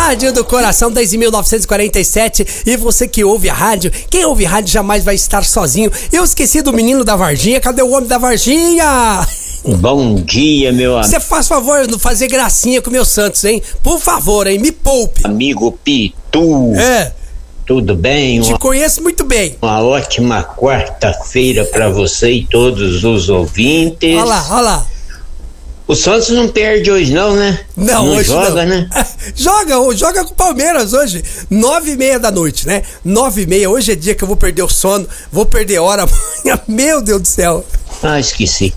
Rádio do Coração desde 1947. E você que ouve a rádio, quem ouve rádio jamais vai estar sozinho. Eu esqueci do menino da Varginha. Cadê o homem da Varginha? Bom dia, meu amigo. Você faz favor de não fazer gracinha com meus Santos, hein? Por favor, hein? Me poupe. Amigo Pitu. É. Tudo bem? Te conheço muito bem. Uma ótima quarta-feira pra você e todos os ouvintes. Olha lá, olha lá. O Santos não perde hoje não, né? Não, hoje joga, não. Né? Joga com o Palmeiras hoje, 9:30 da noite, né? 9:30, hoje é dia que eu vou perder o sono, vou perder hora amanhã, meu Deus do céu. Ah, esqueci.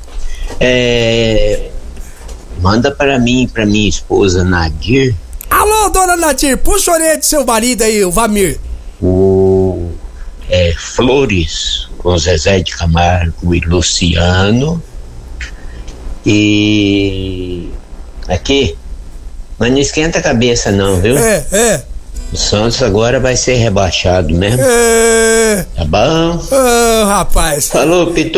Manda pra mim, pra minha esposa Nadir. Alô, dona Nadir, puxa a orelha do seu marido aí, o Vamir. Flores com Zezé de Camargo e Luciano. E aqui, mas não esquenta a cabeça não, viu? O Santos agora vai ser rebaixado mesmo. Tá bom? Rapaz. Falou, Pitu.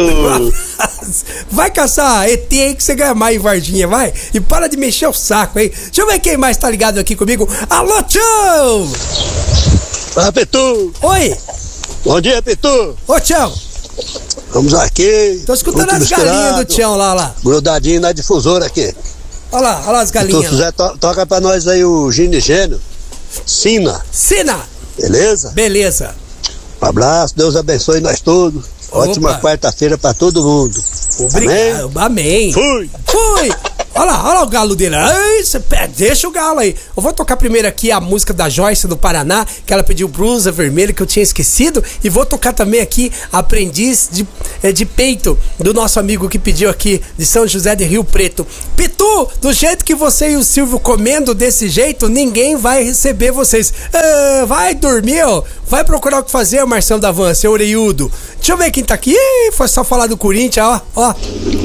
Vai caçar ET aí que você ganha mais em Varginha, vai. E para de mexer o saco, hein? Deixa eu ver quem mais tá ligado aqui comigo. Alô, Tchão! Fala, Pitu. Oi. Bom dia, Pitu. Ô, Tchão. Vamos aqui. Tô escutando as galinhas do Tchão lá. Grudadinho na difusora aqui. Olha lá as galinhas. Pitu, Zé, toca pra nós aí o Ginigênio. Sina. Beleza? Beleza. Um abraço, Deus abençoe nós todos. Opa. Ótima quarta-feira pra todo mundo. Obrigado. Amém. Fui. Olha lá o galo dele. Ai, deixa o galo aí. Eu vou tocar primeiro aqui a música da Joyce do Paraná, que ela pediu Blusa Vermelha, que eu tinha esquecido. E vou tocar também aqui Aprendiz de Peito, do nosso amigo que pediu aqui, de São José de Rio Preto. Pitu, do jeito que você e o Silvio comendo desse jeito, ninguém vai receber vocês. Vai dormir, ó. Vai procurar o que fazer, Marcelo da Van, seu oreiudo. Deixa eu ver quem tá aqui. Foi só falar do Corinthians, ó.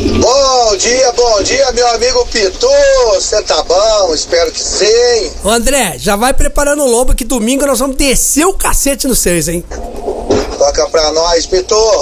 Bom dia, meu amigo Pitu. Você tá bom? Espero que sim. Ô André, já vai preparando o lombo que domingo nós vamos descer o cacete nos seis, hein? Toca pra nós, Pitu.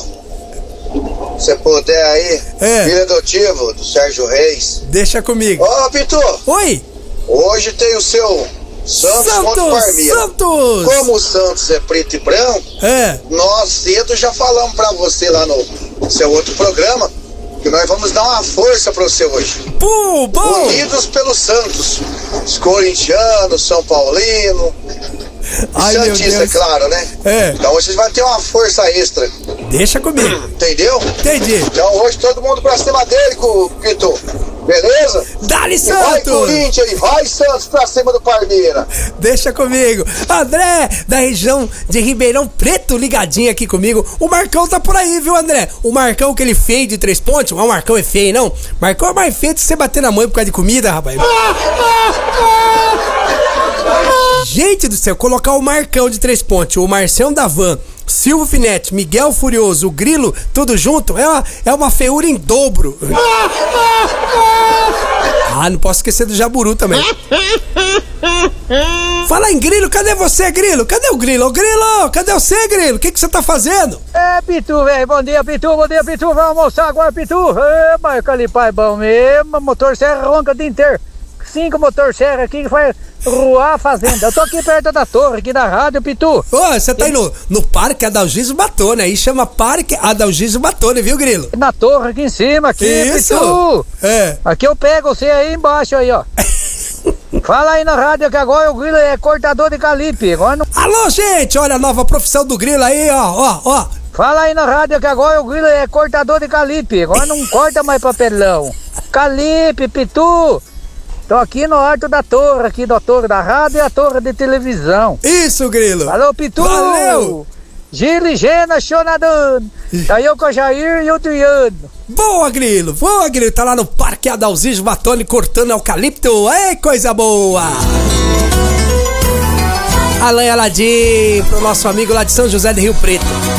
Se puder aí. Filho adotivo do Sérgio Reis. Deixa comigo. Ô, Pitu. Oi. Hoje tem o seu Santos contra o Palmeiras. Santos! Como o Santos é preto e branco, nós cedo já falamos pra você lá no seu outro programa que nós vamos dar uma força pra você hoje. Bom! Unidos pelo Santos. Os corintianos, São Paulino. Ai, Santista, é claro, né? Então vocês vão ter uma força extra. Deixa comigo. Entendeu? Entendi. Então hoje todo mundo pra cima dele, Pitu. Beleza? Dá-lhe, Santos! Vai Corinthians e vai Santos pra cima do Palmeiras. Deixa comigo. André, da região de Ribeirão Preto, ligadinho aqui comigo. O Marcão tá por aí, viu, André? O Marcão que ele fez de 3 pontos. O Marcão é feio, não? Marcão é mais feio de você bater na mãe por causa de comida, rapaz. Gente do céu, colocar o Marcão de 3 pontos, o Marcelo da Van, Silvio Finetti, Miguel Furioso, o Grilo, tudo junto, é uma feiura em dobro. Não posso esquecer do Jaburu também. Fala em Grilo, cadê você, Grilo? Cadê o Grilo? Ô, Grilo, cadê você, Grilo? O que você tá fazendo? Pitu, velho, bom dia, Pitu, vamos almoçar agora, Pitu. Mas aquele pai bom mesmo, motor serra ronca o dia inteiro. 5 motor serra aqui que vai ruar a fazenda. Eu tô aqui perto da torre, aqui da rádio, Pitu. Você tá aí no Parque Adalgiso Batone, aí chama Parque Adalgiso Batone, viu, Grilo? Na torre aqui em cima, aqui, isso? Pitu. Aqui eu pego você aí embaixo, aí, ó. Fala aí na rádio que agora o Grilo é cortador de calipe. Agora não... Alô, gente, olha a nova profissão do Grilo aí, ó. Fala aí na rádio que agora o Grilo é cortador de calipe. Agora não corta mais papelão. Calipe, Pitu. Tô aqui no alto da torre, aqui da torre da rádio e a torre de televisão. Isso, Grilo. Alô, Pitu. Valeu. Giligena, Chonadano. Tá eu com o Jair e o Triano. Boa, Grilo. Tá lá no Parque Adalgiso Batone cortando eucalipto. Ei, coisa boa. Alain Aladim, pro nosso amigo lá de São José de Rio Preto.